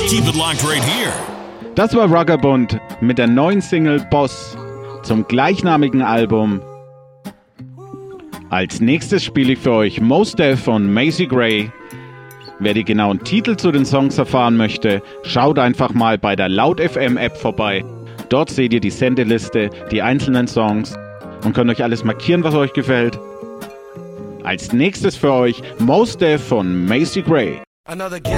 Keep it locked right here. Das war Ruggerbund mit der neuen Single Boss zum gleichnamigen Album. Als nächstes spiele ich für euch Mos Def von Macy Gray. Wer die genauen Titel zu den Songs erfahren möchte, schaut einfach mal bei der Laut FM App vorbei. Dort seht ihr die Sendeliste, die einzelnen Songs und könnt euch alles markieren, was euch gefällt. Als nächstes für euch Mos Def von Macy Gray.